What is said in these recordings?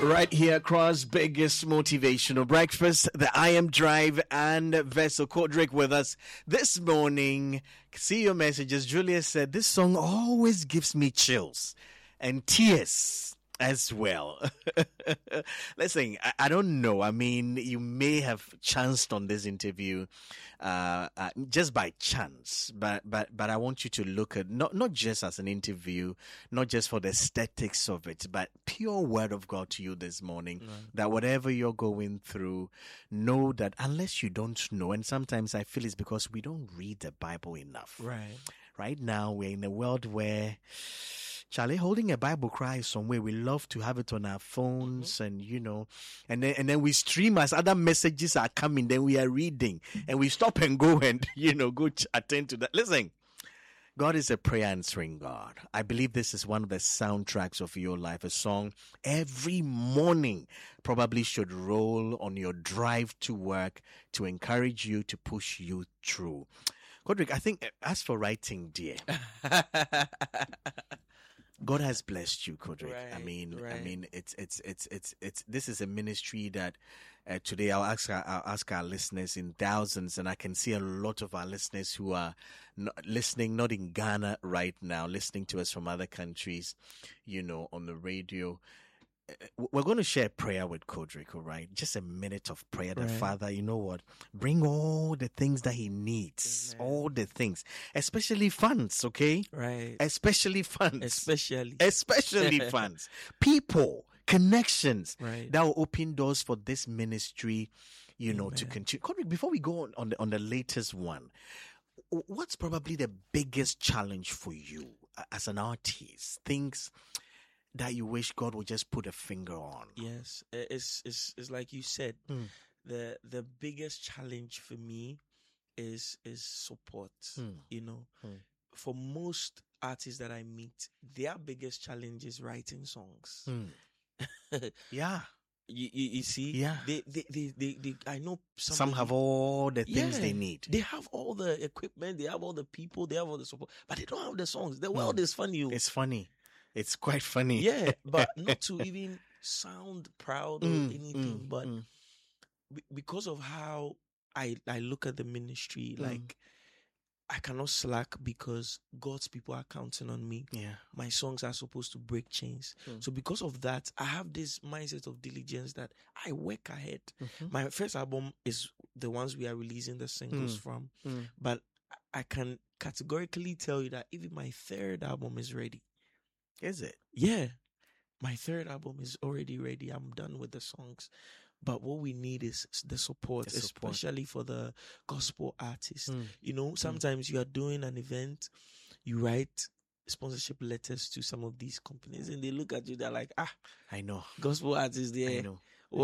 Right here across biggest motivational breakfast, the I Am Drive and Vessel Kodrick with us this morning. See your messages. Julia said, this song always gives me chills and tears as well. Listen, I don't know. I mean, you may have chanced on this interview just by chance, but I want you to look at not just as an interview, not just for the aesthetics of it, but pure word of God to you this morning. Right. That whatever you're going through, know that unless you don't know, and sometimes I feel it's because we don't read the Bible enough. Right now, we're in a world where Charlie, holding a Bible cry somewhere, we love to have it on our phones, and and then we stream as other messages are coming, then we are reading, and we stop and go and go attend to that. Listen, God is a prayer answering God. I believe this is one of the soundtracks of your life, a song every morning probably should roll on your drive to work to encourage you, to push you through. Kodrick, I think as for writing, dear. God has blessed you, Kodrick. Right, I mean, right. it's this is a ministry that today I'll ask our listeners in thousands, and I can see a lot of our listeners who are listening, not in Ghana right now, listening to us from other countries, on the radio. We're going to share prayer with Kodrick, all right? Just a minute of prayer. That Father, you know what? Bring all the things that he needs. Amen. All the things. Especially funds, okay? Right. Especially funds. Especially funds. People, connections. Right. That will open doors for this ministry, Amen. To continue. Kodrick, before we go on the latest one, what's probably the biggest challenge for you as an artist? Things that you wish God would just put a finger on. Yes, it's like you said. The biggest challenge for me is support. For most artists that I meet, their biggest challenge is writing songs. Yeah. You see, yeah. They I know some have all the things they need. They have all the equipment, they have all the people, they have all the support, but they don't have the songs. The world is funny. It's funny. It's quite funny. Yeah, but not to even sound proud or anything, but because of how I look at the ministry, like I cannot slack because God's people are counting on me. Yeah. My songs are supposed to break chains. So because of that, I have this mindset of diligence that I work ahead. My first album is the ones we are releasing the singles from, but I can categorically tell you that even my third album is ready. Is it? Yeah. My third album is already ready. I'm done with the songs. But what we need is the support, especially for the gospel artists. Sometimes you are doing an event, you write sponsorship letters to some of these companies, and they look at you, they're like, I know. Gospel artists there. I know.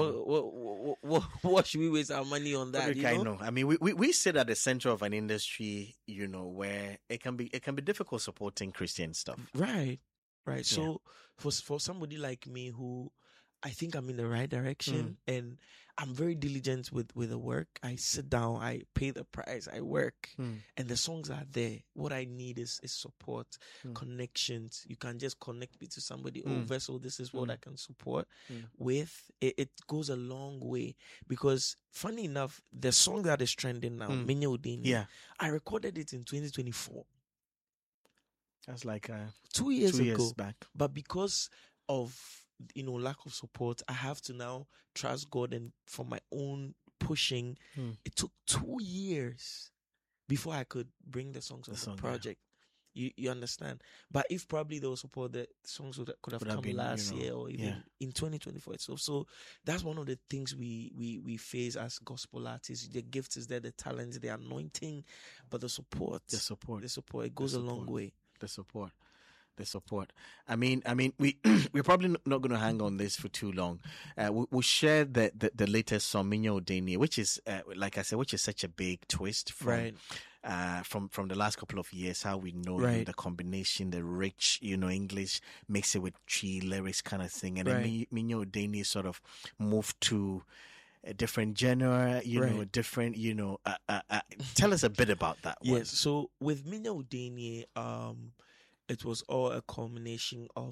What should we waste our money on that? I know. I mean, we sit at the center of an industry, where it can be difficult supporting Christian stuff. Right. Right. So for somebody like me who I think I'm in the right direction and I'm very diligent with the work. I sit down, I pay the price, I work, and the songs are there. What I need is support, connections. You can just connect me to somebody. Oh, Vessel, this is what I can support with. It goes a long way because funny enough, the song that is trending now, Minya Udini, I recorded it in 2024. That's like 2 years ago. Back. But because of lack of support, I have to now trust God, and for my own pushing, it took 2 years before I could bring the songs on the project. You understand? But if probably there was support, the songs could have come last year or even in 2024 itself. So that's one of the things we face as gospel artists. The gift is there, the talent, the anointing, but the support, it goes a long way. The support. I mean, we're probably not going to hang on this for too long. We'll share the latest song, Minya Udini, which is, like I said, which is such a big twist from the last couple of years. How we know the combination, the rich, English, mix it with tree lyrics kind of thing, and then Minya Udini sort of moved to a different genre, different, tell us a bit about that one. Yes, so with Minya Udini, it was all a culmination of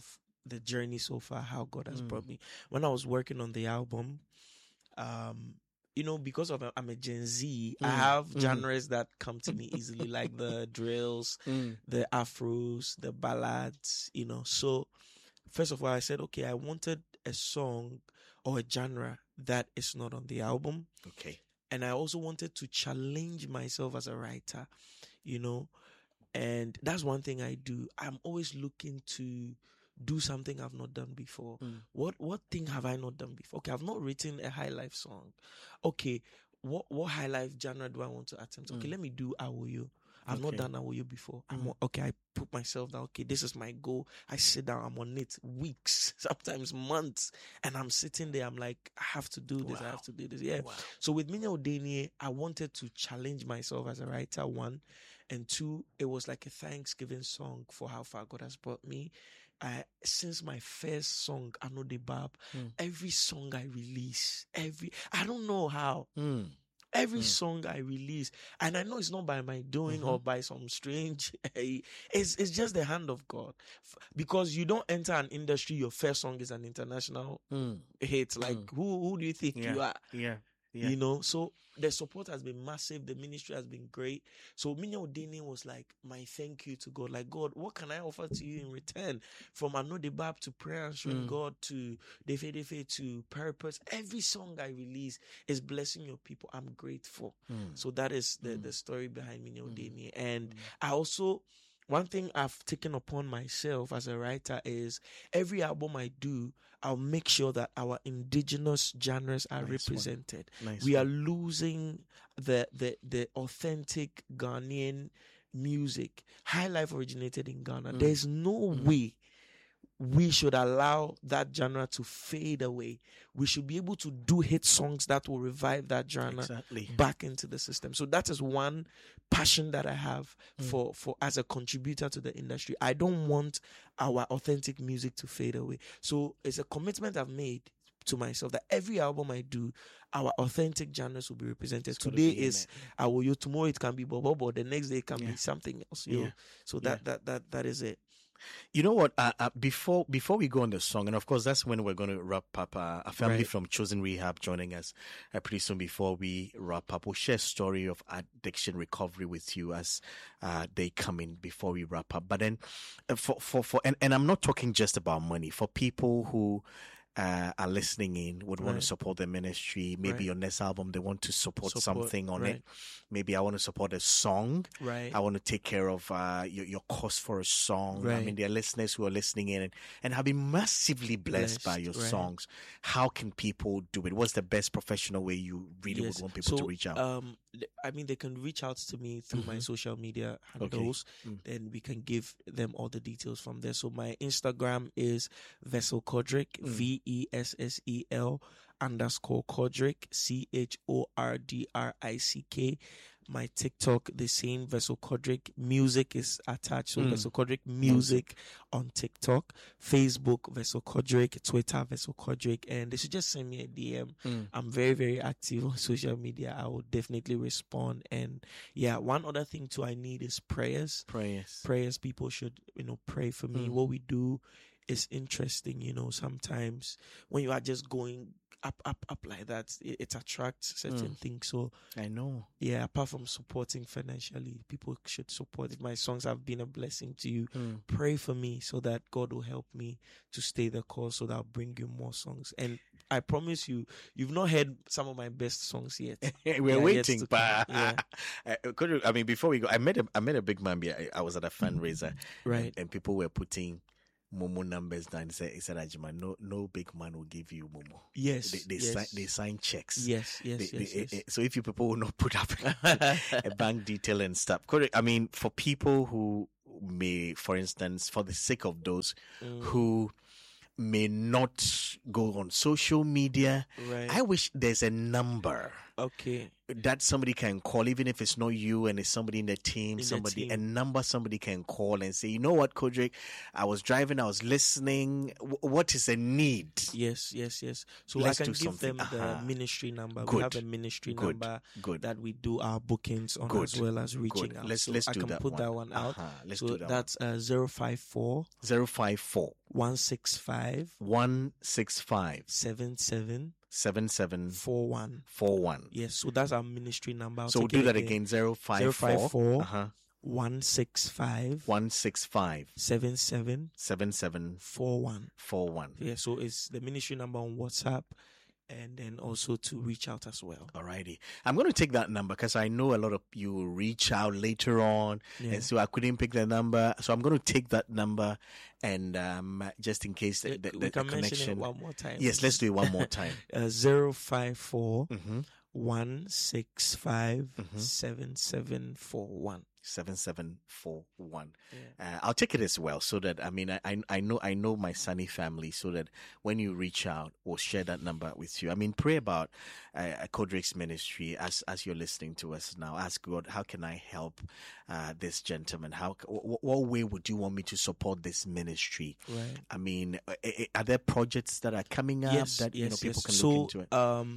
the journey so far, how God has brought me. When I was working on the album, because of I'm a Gen Z, I have genres that come to me easily, like the drills, the afros, the ballads, So first of all, I said, okay, I wanted a song or a genre that is not on the album. Okay. And I also wanted to challenge myself as a writer, and that's one thing I do. I'm always looking to do something I've not done before. What thing have I not done before? Okay, I've not written a high life song. Okay, what high life genre do I want to attempt? Okay, let me do Awoyo. I've not done Awoyo before. I put myself down. Okay, this is my goal. I sit down. I'm on it weeks, sometimes months, and I'm sitting there. I'm like, I have to do this. I have to do this. Yeah. Wow. So with Minya Odenie, I wanted to challenge myself as a writer. One, and two, it was like a Thanksgiving song for how far God has brought me. Since my first song, I Know the Bab, every song I release, I don't know how. Every song I release, and I know it's not by my doing or by some strange, it's just the hand of God. Because you don't enter an industry, your first song is an international hit. Like, who do you think you are? Yeah. So the support has been massive. The ministry has been great. So Minya Odenie was like my thank you to God. Like, God, what can I offer to you in return? From I Know the Bab to prayer answering God to Defe Defe to purpose. Every song I release is blessing your people. I'm grateful. So that is the story behind Minya Odenie. And I also, one thing I've taken upon myself as a writer is every album I do, I'll make sure that our indigenous genres are represented. We are losing the authentic Ghanaian music. High Life originated in Ghana. There's no way we should allow that genre to fade away. We should be able to do hit songs that will revive that genre back into the system. So that is one passion that I have for as a contributor to the industry. I don't want our authentic music to fade away. So it's a commitment I've made to myself that every album I do, our authentic genres will be represented. Today is Awoyo, tomorrow it can be Bobo, the next day it can be something else. So that is it. You know what? Before we go on the song, and of course that's when we're going to wrap up. A family from Chosen Rehab joining us pretty soon. Before we wrap up, we'll share a story of addiction recovery with you as they come in before we wrap up. But then, and I'm not talking just about money. For people who are listening in, would want to support the ministry. Maybe your next album, they want to support something on it. Maybe I want to support a song. I want to take care of your cost for a song. I mean, there are listeners who are listening in and have been massively blessed by your songs. How can people do it? What's the best professional way you really would want people to reach out? I mean, they can reach out to me through my social media handles. Then we can give them all the details from there. So my Instagram is Vessel Kodrick, VESSEL _Kodrick, CHORDRICK. My TikTok, the same, Vessel Kodrick Music is attached. So Vessel Kodrick Music on TikTok, Facebook, Vessel Kodrick, Twitter, Vessel Kodrick, and they should just send me a DM. I'm very, very active on social media. I will definitely respond. And one other thing too I need is prayers. Prayers. People should, pray for me. What we do is interesting, sometimes when you are just going up like that, it attracts certain things. So I know. Yeah, apart from supporting financially, people should support. If my songs have been a blessing to you, pray for me so that God will help me to stay the course, so that I'll bring you more songs. And I promise you, you've not heard some of my best songs yet. We're waiting. I mean, before we go, I met a big man. I was at a fundraiser, and people were putting Momo numbers down. He said, Ajima, no big man will give you Momo. Yes. They sign checks. Yes. So if you people will not put up a bank detail and stuff. I mean, for people who may, for instance, for the sake of those who may not go on social media, I wish there's a number Okay. that somebody can call, even if it's not you and it's somebody in the team, a number somebody can call and say, you know what, Kodrick, I was driving, I was listening. What is a need? Yes. So Let's I can do give something. them the ministry number. Good. We have a ministry number that we do our bookings on, as well as reaching out. Let's so do I can that put one. that one out. Let's so do that that's 054 165 7741. Yes, so that's our ministry number. So we'll do that again. 054 165 7741. Yeah, so it's the ministry number on WhatsApp, and then also to reach out as well. Alrighty. I'm going to take that number because I know a lot of you will reach out later on. Yeah. And so I couldn't pick the number. So I'm going to take that number and just in case the connection. Mention it one more time. Yes, let's do it one more time. 054 165 7741. 7741. Yeah. I'll take it as well, so that I know my Sunny family, so that when you reach out, we'll share that number with you. Pray about Kodrick's ministry as you're listening to us now. Ask God, how can I help this gentleman? What way would you want me to support this ministry? Right. Are there projects that are coming up that people can look into it?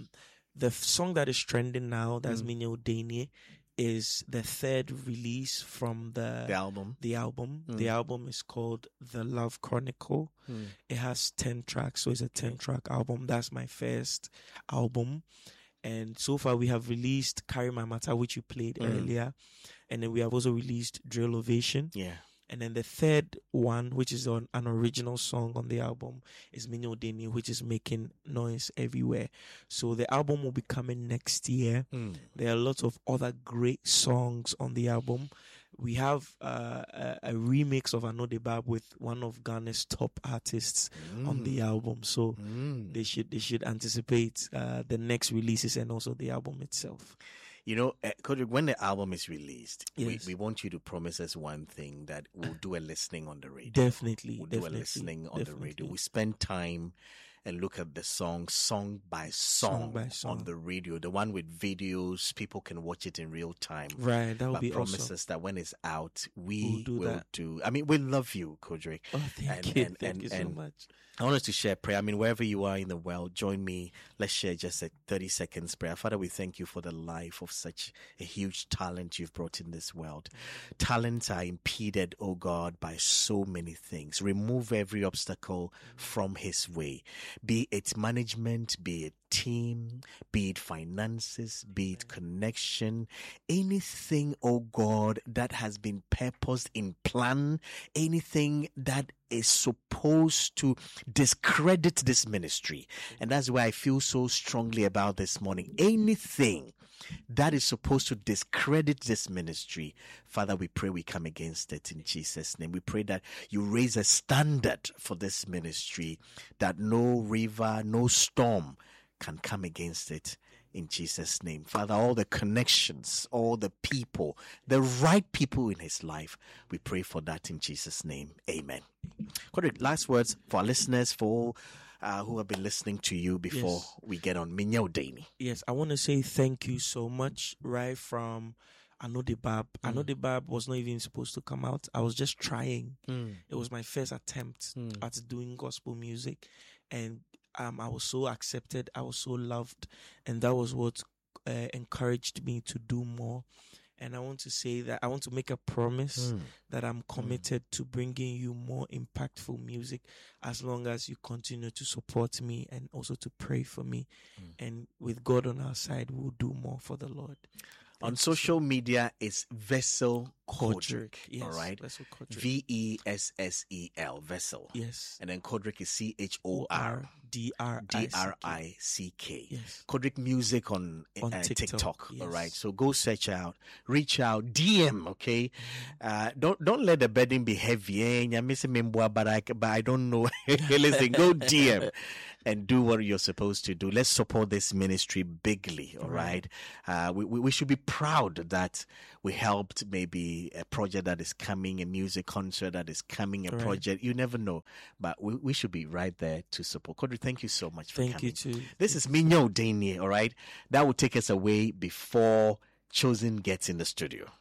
The song that is trending now, that's Minyo Danie, is the third release from the album. The album is called The Love Chronicle. It has 10 tracks, so it's a 10-track album. That's my first album. And so far we have released Carry My Matter, which you played earlier. And then we have also released Drill Ovation. Yeah. And then the third one, which is on an original song on the album, is Minyo Danie, which is making noise everywhere. So the album will be coming next year. There are lots of other great songs on the album. We have a remix of Anodebab with one of Ghana's top artists on the album. So they should anticipate the next releases and also the album itself. Kodrick, when the album is released, yes, we want you to promise us one thing, that we'll do a listening on the radio. Definitely. We'll do a listening on the radio. We spend time and look at the song by song on the radio. The one with videos, people can watch it in real time. Right, that would be awesome. Promise us that when it's out, we will do. We love you, Kodrick. Oh, thank you so much. I want us to share prayer. Wherever you are in the world, join me. Let's share just a 30 seconds prayer. Father, we thank you for the life of such a huge talent you've brought in this world. Talents are impeded, oh God, by so many things. Remove every obstacle from his way. Be it management, be it team, be it finances, be it connection, anything, oh God, that has been purposed in plan, anything that is supposed to discredit this ministry. And that's why I feel so strongly about this morning. Anything that is supposed to discredit this ministry, Father, we pray we come against it in Jesus' name. We pray that you raise a standard for this ministry, that no river, no storm can come against it in Jesus' name. Father, all the connections, all the people, the right people in his life, we pray for that in Jesus' name. Amen. Kodrick, last words for our listeners, for all who have been listening to you before we get on. Minyo Danie. Yes, I want to say thank you so much, right from Anodebab. Anodebab was not even supposed to come out. I was just trying. It was my first attempt at doing gospel music, and I was so accepted, I was so loved, and that was what encouraged me to do more. And I want to say that I want to make a promise that I'm committed to bringing you more impactful music, as long as you continue to support me and also to pray for me. And with God on our side, we'll do more for the Lord. On social media, it's Vessel Kodrick. Yes, all right? Vessel Kodrick. Vessel, Vessel. Yes. And then Kodrick is CHORDRICK. Yes. Kodrick Music on TikTok. Yes. All right. So go search out, reach out, DM. Okay. Don't let the burden be heavy. But I don't know. Listen, go DM. And do what you're supposed to do. Let's support this ministry bigly, all right? We should be proud that we helped maybe a project that is coming, a music concert that is coming, a project. You never know. But we should be right there to support. Kodrick, Thank you so much for Thank coming. you too. This is Minyo Danie, all right? That will take us away before Chosen gets in the studio.